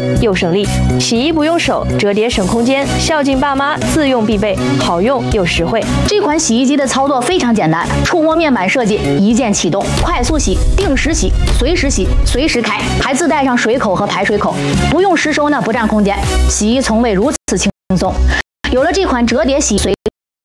又省力。洗衣不用手，折叠省空间，孝敬爸妈自用必备，好用又实惠。 这款洗衣机的操作非常简单，触摸面板设计，一键启动，快速洗，定时洗，随时洗，随时开，还自带上水口和排水口，不用实收呢，不占空间。洗衣从未如此轻松。有了这款折叠洗随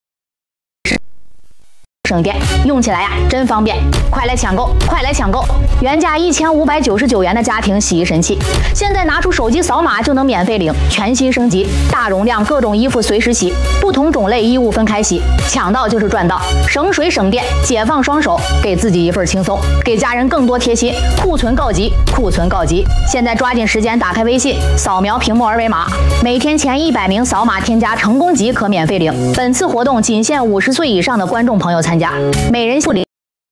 省电，用起来呀真方便，快来抢购，快来抢购！原价1599元的家庭洗衣神器，现在拿出手机扫码就能免费领，全新升级，大容量各种衣服随时洗，不同种类衣物分开洗，抢到就是赚到，省水省电，解放双手，给自己一份轻松，给家人更多贴心。库存告急，库存告急！现在抓紧时间打开微信，扫描屏幕二维码，每天前100名扫码添加成功即可免费领。本次活动仅限50岁以上的观众朋友参加。每人不领，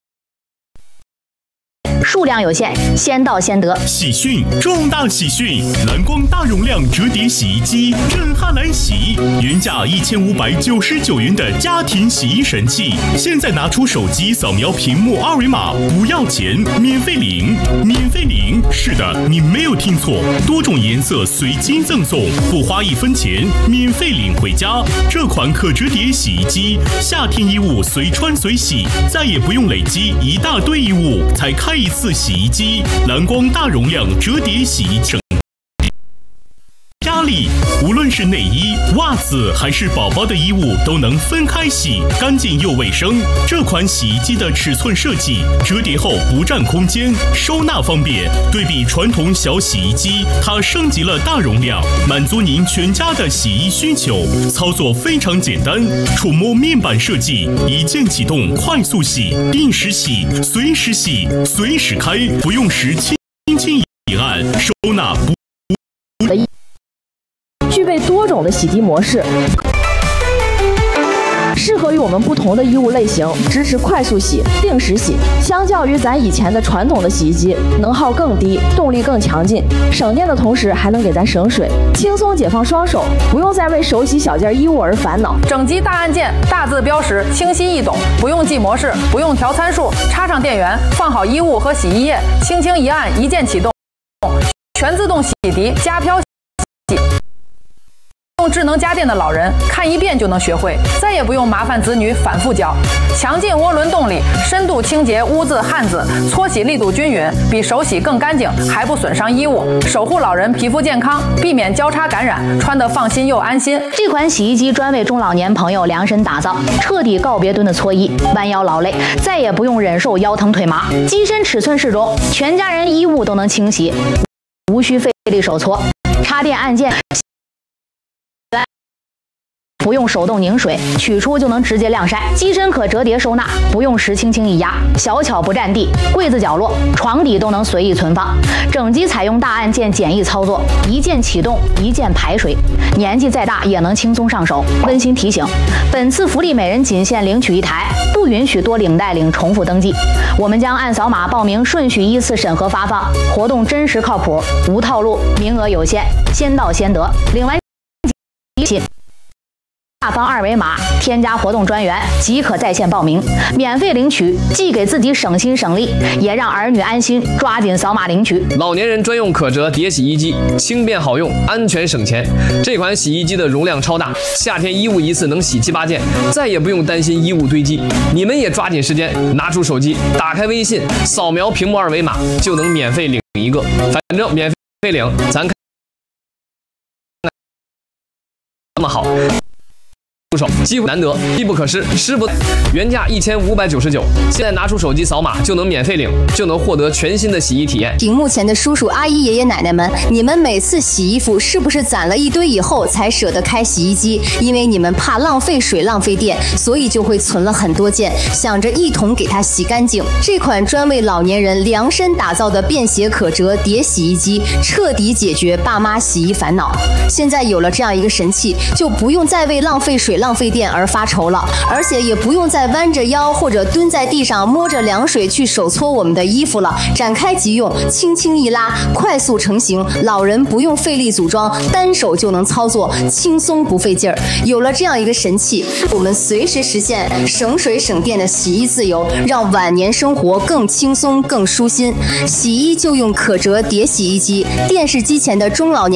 数量有限，先到先得。 喜讯！重大喜讯！蓝光大容量折叠洗衣机震撼来袭，原价1599元的家庭洗衣神器，现在拿出手机扫描屏幕二维码，不要钱，免费领，免费领！是的，你没有听错，多种颜色随机赠送，不花1分钱，免费领回家。这款可折叠洗衣机，夏天衣物随穿随洗，再也不用累积一大堆衣物才开一次洗衣机，蓝光大容量折叠洗衣整压力，无论是内衣、袜子还是宝宝的衣物都能分开洗，干净又卫生。这款洗衣机的尺寸设计，折叠后不占空间，收纳方便。对比传统小洗衣机，它升级了大容量，满足您全家的洗衣需求。操作非常简单，触摸面板设计，一键启动，快速洗，定时洗，随时洗，随时开，不用时轻轻一按，收纳不。 具备多种的洗涤模式，适合于我们不同的衣物类型，支持快速洗、定时洗。相较于咱以前的传统的洗衣机，能耗更低，动力更强劲，省电的同时还能给咱省水，轻松解放双手，不用再为手洗小件衣物而烦恼。 整机大按键，大字标识，清晰易懂，不用记模式，不用调参数，插上电源，放好衣物和洗衣液，轻轻一按，一键启动，全自动洗涤加漂洗。用智能家电的老人看一遍就能学会，再也不用麻烦子女反复教。强劲涡轮动力，深度清洁污渍汗渍，搓洗力度均匀，比手洗更干净，还不损伤衣物，守护老人皮肤健康，避免交叉感染，穿得放心又安心。 这款洗衣机专为中老年朋友量身打造，彻底告别蹲的搓衣，弯腰劳累，再也不用忍受腰疼腿麻。机身尺寸适中，全家人衣物都能清洗，无需费力手搓。插电按键。不用手动拧水，取出就能直接晾晒。机身可折叠收纳，不用时轻轻一压，小巧不占地，柜子角落、床底都能随意存放。整机采用大按键简易操作，一键启动，一键排水，年纪再大也能轻松上手。温馨提醒：本次福利每人仅限领取1台，不允许多领带领重复登记。我们将按扫码报名顺序依次审核发放，活动真实靠谱，无套路，名额有限，先到先得。领完请下方二维码添加活动专员即可在线报名，免费领取，既给自己省心省力，也让儿女安心。抓紧扫码领取！ 老年人专用可折叠洗衣机，轻便好用，安全省钱。这款洗衣机的容量超大，夏天衣物一次能洗7、8件，再也不用担心衣物堆积。你们也抓紧时间，拿出手机，打开微信，扫描屏幕二维码，就能免费领一个。反正免费领，咱看那么好。入手机会难得，必不可失，失不。原价1599，现在拿出手机扫码就能免费领，就能获得全新的洗衣体验。 屏幕前的叔叔阿姨、爷爷奶奶们，你们每次洗衣服是不是攒了一堆以后才舍得开洗衣机？因为你们怕浪费水、浪费电，所以就会存了很多件，想着一同给它洗干净。这款专为老年人量身打造的便携可折叠洗衣机，彻底解决爸妈洗衣烦恼。现在有了这样一个神器，就不用再为浪费水、浪费电而发愁了，而且也不用再弯着腰或者蹲在地上摸着凉水去手搓我们的衣服了，展开即用，轻轻一拉，快速成型，老人不用费力组装，单手就能操作，轻松不费劲儿。有了这样一个神器，我们随时实现省水省电的洗衣自由，让晚年生活更轻松更舒心。洗衣就用可折叠洗衣机，电视机前的中老年